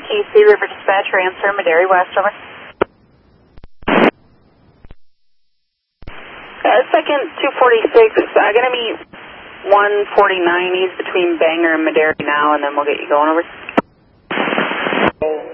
TC River Dispatch, answer, Maderi West, over. Second 246, I'm going to meet 149, he's between Bangor and Maderi now, and then we'll get you going over.